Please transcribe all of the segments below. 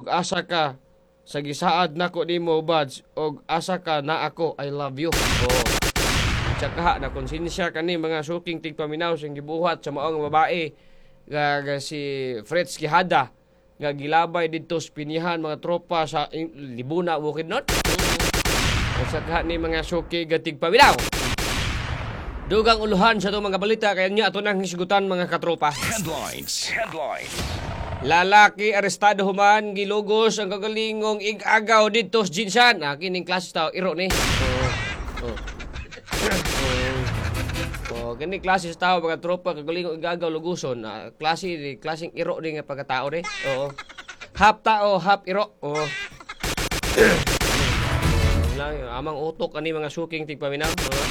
og asa ka sa gisaad nako nimo buds og asa ka na ako I love you. Oh. Tsaka na konsensya kani mga suking tigpaminaw sing gibuhat sa maong babae nga si Fritz Quijada nga gilabay didto sa pinihan mga tropa sa Libuna Bukidnon. Tsaka ni mga suki gatig paminaw. Dugang uluhan sa itong mga balita kaya niya ato nang hisgutan mga katropa. Headlines. Lalaki arestado human gilugos ang kagalingong igagaw dito sa Jinsan. Kining klase tao iro ni. Kini klase tao mga tropa kagalingong igagaw luguson. Klaseng iro din nga pagkatao ni. Oo. Half tao, half iro. Oo. Amang utok ani mga suking tigpaminaw.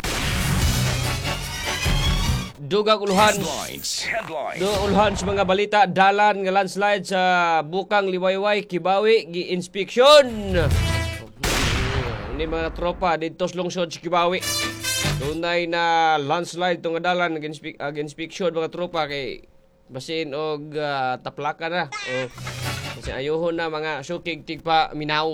Dugang uluhan. Uluhan sa mga balita, dalan nga landslide sa Bukang Liwayway, Kibawi, gi-inspeksyon. Ini mga tropa dito sa lungsod sa Kibawi. Tunay na landslide itong dalan gi-inspeksyon mga tropa kay basin og taplakan na. Kasi ayuhon na mga sukig tigpa minaw.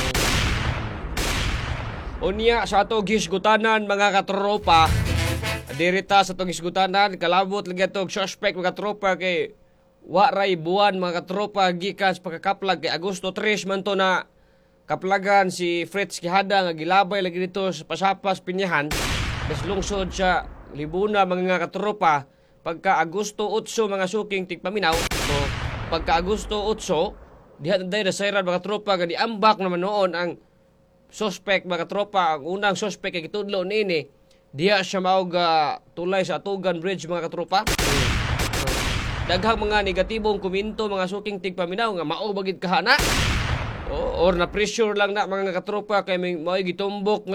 Unya sa ato gisgutanan mga katropa. Dirita sa itong isgutanan, kalabot lagi itong suspect mga tropa kay waray buwan mga tropa gikas pagkakaplag kay Agosto 3 man to na kaplagan si Fritz Quijada nga gilabay lagi dito sa Pasapas Pinyahan des lungsod sa Libuna mga katropa pagka Agosto 8 mga suking tigpaminaw. So pagka Agosto 8 diha day nasayran mga tropa nga diambak naman noon ang suspect mga tropa. Ang unang suspect kay gitudlo niini diya siya maog tulay sa Atugan Bridge mga katropa. Daghang mga negatibong komento mga suking tigpaminaw nga mao bagid kahana. Or na pressure lang na mga katropa kay mo'y gitumbok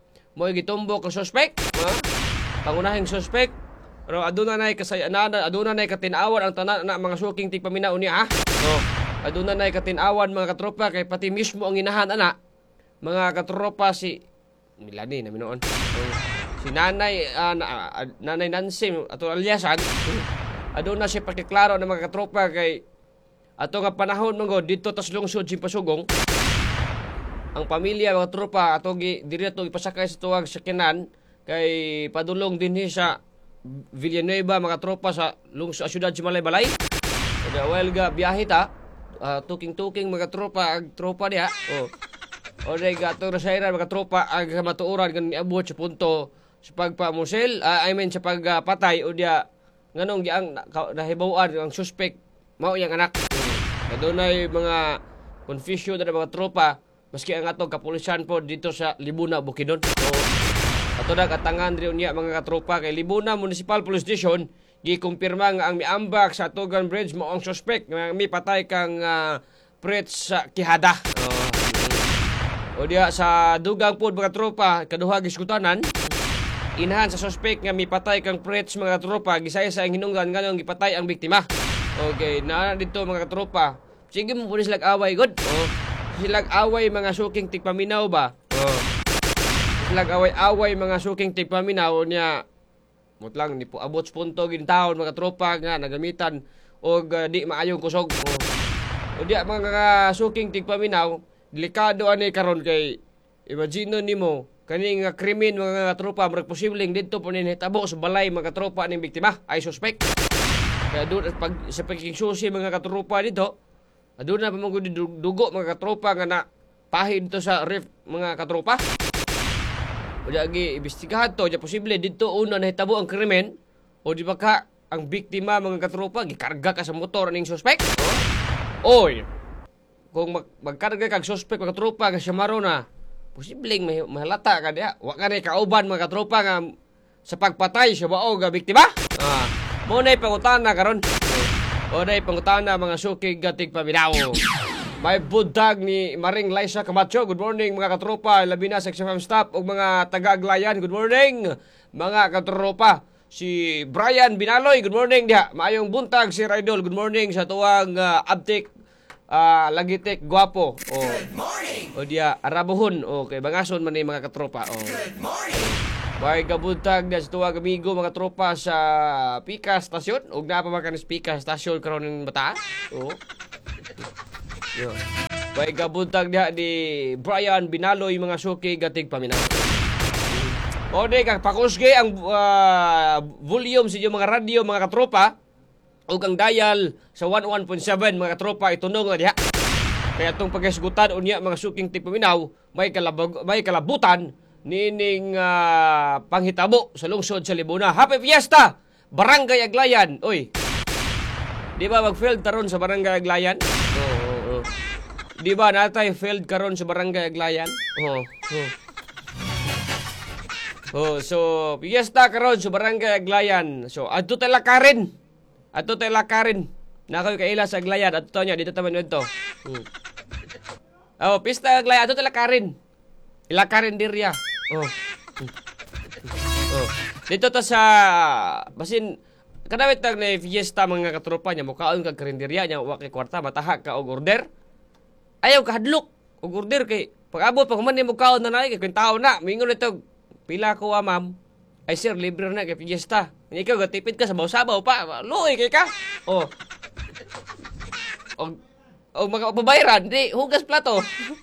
ang suspect. Pangunahing suspect. Pero aduna nay kasayanan, aduna nay katinawan ang tanan na mga suking tigpaminaw niya. Aduna nay katinawan mga katropa kay pati mismo ang inahan ana mga katropa si Milani na minoon. Si Nanay Nancy ato aliasan aduna siya pagkiklaro ng mga katropa kay ato nga panahon manggo dito tas lungsod si Pasugong ang pamilya mga tropa ato diri ato ipasakay sa tuwag sakyanan kay padulong dinhi sa Villanueva mga tropa sa lungsod syudad si Malaybalay. Well ga biyahe ta tuking mga tropa ag tropa diha. O day gato rasayran mga tropa ag matuoran kan niabot sa punto sa pagpamusel, sa pagpatay o diya nganong giang nahibawan ang suspect mao yang anak. Adunay mga confusion na mga tropa maski ang atong kapulisan po dito sa Libuna Bukidnon. Ato nagatangan rin niya mga katropa kay Libuna Municipal Police Station gikumpirma nga ang miambak sa Atugan Bridge mao ang suspect nga mipatay kang Fritz Quijada. O diya sa dugang po mga tropa kaduha giskutanan inahan sa suspect nga mipatay kang Fritz mga tropa gisaya sa hinungdan nganong gipatay ang biktima. Okay, na dito mga tropa. Sige mo pulis lag away god. Silag away mga suking tigpaminaw ba? Silag away mga suking tigpaminaw niya. Mutlang ni po abot punto gintaon mga tropa nga nagamitan og di maayong kusog. O diya mga suking tigpaminaw delikado ani karon kay imagine nimo kaning krimen mga tropa murag posibleng didto po ninhitabo sa balay mga tropa ning biktima ay suspect. Kaya doon pag sa pagkiksusi mga katropa dito aduna pa mga dugo mga katropa nga na pahid to sa ref mga katropa. O di imbestigahan to, di posible dito una nahitabo ang krimen o di ba ka ang biktima mga katropa gikarga ka sa motor ning suspect. Oy. Kung magkarga kag suspect mga tropa nga siya maro na posibleng mahalata ka diya. Wa ka na kauban mga tropa nga sa pagpatay siya bao nga biktima. Mo na pangutana karon. O na pangutana mga sukig gatig paminaw. May budag ni Maring Liza Camacho. Good morning mga katropa. Labi na sa XFM staff o mga taga-Aglayan. Good morning mga katropa. Si Brian Binaloy. Good morning diha. Maayong buntag si Idol. Good morning sa tuwang Abtik Lagitik Guapo. Good morning. O diya Arabuhon. Okay, bangason man ni mga katropa. Good morning. May gabuntag na sa tuwang amigo mga tropa sa Pika Stasyon. Huwag na pa makanis Pika Stasyon karon ng bata. Yo. May kabuntag diha ni Brian Binaloy mga suki gatig paminaw. O di kang pakusge ang volume sa inyong mga radio mga katropa ug ang dial sa 11.7 mga katropa itunong na diha. Kaya itong pagkasgutan unya mga suking tigpaminaw may kalabutan nining panghitabo sa lungsod sa Libuna. Happy Fiesta! Barangay Aglayan. Oy. Di ba mag-field taron sa Barangay Aglayan? Oo. Di ba natay field karon sa Barangay Aglayan? So Fiesta karon sa Barangay Aglayan. So adto tay lakarin. Nakoy kaila sa Aglayan adto nya dito taman dito. Pista Aglayan adto tay lakarin. Ilakarin dirya. Dito ta sa basin kadawit tag na fiesta mga katropa nya mukaon kag karinderya nya wa kay kwarta mataha ka og order. Ayaw ka hadlok og order kay pag-abot pag man ni mukaon na nay kay tao na mingon ito pila ko ma'am. Ay sir libre na kay fiesta. Ikaw gatipid ka sa sabaw pa. Luoy kay ka. Og magbabayaran di hugas plato.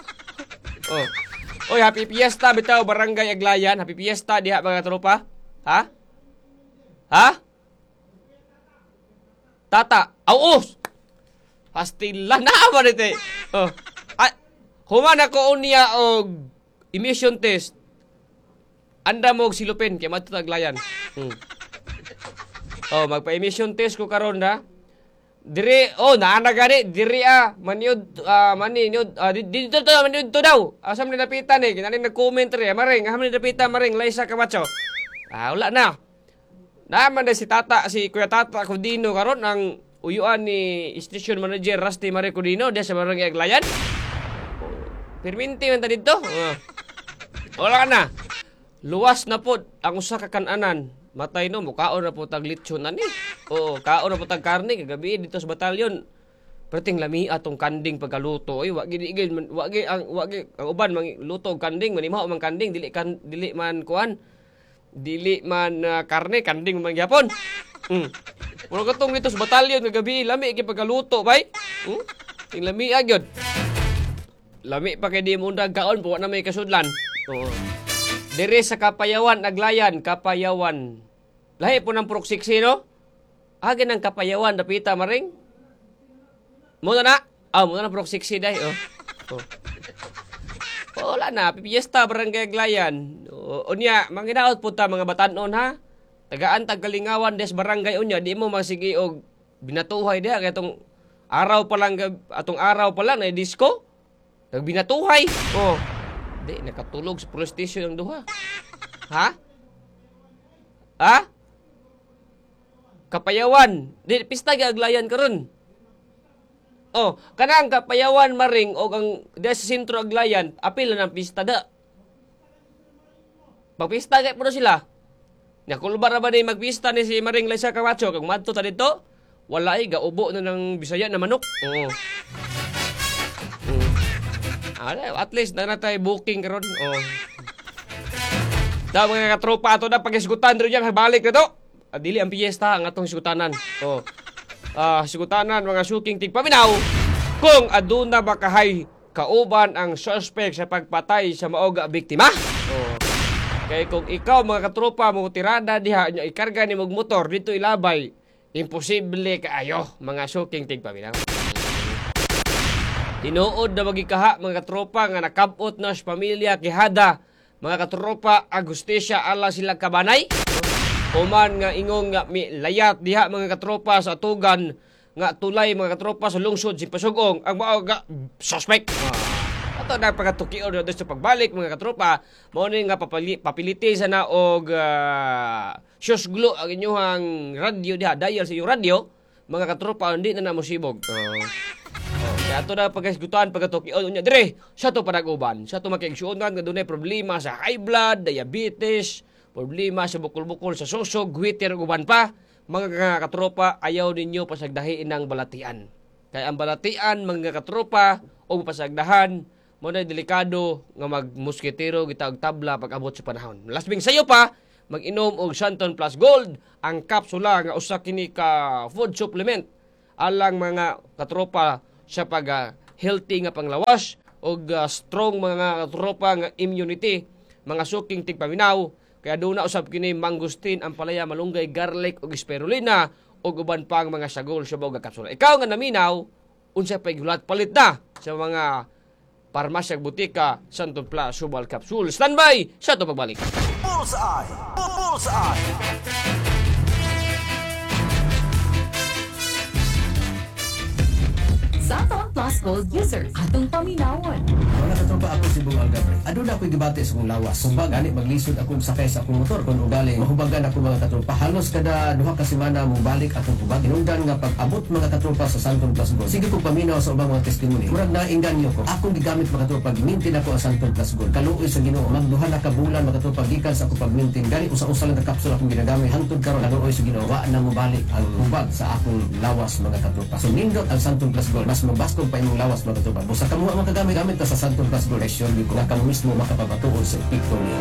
Oy, happy fiesta bitaw Barangay Aglayan. Happy fiesta diha mga tropa. Ha? Tata. Pastila na ba dito? Human ako unya og emission test. Anda mo og silupin kay madto Aglayan. Magpa-emission test ko karon na. Diri naana gani diri maniud dito to maniud to daw asam ni napitan kinani nag-comment ri maring ni napitan maring Liza Camacho wala na naman si Kuya Tata Codino karon ang uyuan ni station manager Rusty Marie Codino dia sa Barangay Aglayan perminti man ta dito wala na luwas na pod ang usa ka kan-anan matay no mukaon na po tag lechon ani. Kaon na po tag karne kagabi dito sa batalyon. Perting lami atong kanding pagkaluto. Wa ang uban luto og kanding manimaw man kanding dili man karne kanding man gyapon. Puro katong dito sa batalyon kagabi lami kay pagkaluto bay. Ting lami gyud. Lami pa kay di mo undag kaon po na may kasudlan. Dire sa Kapayawan, Aglayan, Kapayawan. Lahi po ng proksiksi, no? Agin ang Kapayawan, napita maring. Muna na. Muna na proksiksi dahi, Wala na, pipiesta, Barangay Aglayan. Unya, manginaot po ta mga batanon, ha? Tagaan, Tagkalingawan, des Barangay, unya, di mo masigi og binatuhay diha. Kaya atong araw pa lang, na disco. Nagbinatuhay. Di, nakatulog sa police station ang duha. Ha? Kapayawan. Di, pista Aglayan karon. Kanang Kapayawan maring o ang di sa sentro Aglayan, apil na ng pista da. Pagpista kay puno sila. Nakulbar na ba ni magpista ni si Maring Liza Camacho kag madto ta dito? Wala gaubo na ng Bisaya na manok. At least na natay booking karon. Da mga katropa ato na pagisgutan diri diyan balik na to. Dili ang piyesta ang atong sugutanan. Sugutanan mga suking tigpaminaw kung aduna makahay kauban ang suspect sa pagpatay sa maoga biktima. Kay kung ikaw mga katropa mo tirada diha nya ikarga ni mog motor dito ilabay, imposible kaayo mga suking tigpaminaw. Tinuod na magikaha mga katropa nga nakabot na sa pamilya kihada mga katropa agustisya ala sila kabanay. Human nga ingong nga layat diha mga katropa sa atugan nga tulay mga katropa sa lungsod si Pasugong ang maoga suspect. Ato na pagatukion na sa pagbalik mga katropa mao ni nga papiliti sana og susglo ang inyong radio diha dial sa inyong radio mga katropa hindi na mosibog. Kaya ito na pagkasgutan, pagkatukion niya. Dire, siya ito panaguban. Siya ito makiksuunan nga doon problema sa high blood, diabetes, problema sa bukol-bukol, sa susog, gwiter, uban pa. Mga katropa, ayaw ninyo pasagdahiin ng balatian. Kaya ang balatian, mga katropa, o pasagdahan, mo na delikado nga magmusketero, gitawag tabla, pag-abot sa panahon. Lasbing sayo pa, mag-inom og Santon Plus Gold, ang kapsula nga usa kini ka food supplement alang mga katropa sa healthy nga panglawas og strong mga tropa nga immunity, mga suking tigpaminaw. Kaya doon na usab kini mangustin, ampalaya, malunggay, garlic ug spirulina ug uban pang mga sagol subaw nga kapsula. Ikaw nga naminaw, unsa pay gulat palit na sa mga parmasya butika Santon Plus Subal Capsule. Standby sa to pagbalik. Bullseye! Bullseye! Santon Plus Gold user atong paminawon. Wala katropa ako si Bong Algabre. Aduna ako'y gibati sa kong lawas. Kung ba gani maglisod akong sakay sa akong motor kung ugaling mahubagan ako mga katropa. Halos kada duha ka semana mo balik akong hubag. Inungdan nga pag-abot mga katropa sa Santon Plus Gold. Sige ko paminaw sa ubang mga testimony. Murag na inganyo ko. Akong gigamit mga katropa, gimintin ako ang Santon Plus Gold. Kaluoy sa Ginoo, magduha na ka bulan mga katropa gikan sa akong pagmintin. Gani usa-usa lang ka kapsul akong ginagamit. Hangtod karon kaluoy sa Ginoo, wa na mo balik ang hubag sa akong lawas mga katropa. So nindot ang Santon Plus Gold. Mas mabaskog pa imong lawas mga katropa. Busa kamo ang makagamit ta sa Santon Plus Gold. Sure ko nga kamo mismo makapabatuon sa epekto niya.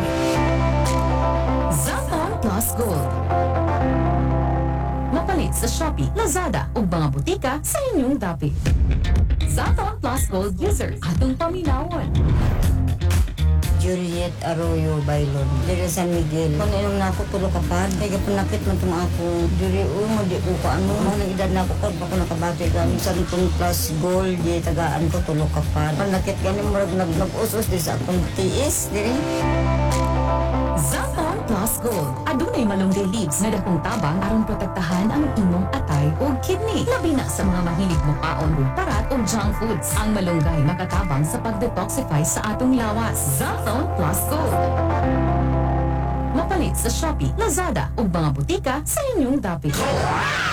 Santon Plus Gold. Mapalit sa Shopee, Lazada ug mga butika sa inyong dapit. Santon Plus Gold user atong paminawon. Juliet Arroyo Bailon, dari San Miguel. Kung inom na ako tulo ka pa, kaya panakit man itong ako. Diri, mo di ko ano, mga edad na ako kung ako nakabati ka. Minsan itong plus gold, di tagaan ko tulo ka pa. Panakit gani mo nag-us-us di sa akong tiis, diri. Santon Plus Gold. Adunay malunggay leaves na dakong tabang aron protektahan ang imong atay o kidney. Labi na sa mga mahilig mo kaon ug parat o junk foods. Ang malunggay makatabang sa pag-detoxify sa atong lawas. Santon Plus Gold. Mapalit sa Shopee, Lazada ug mga butika sa inyong dapit.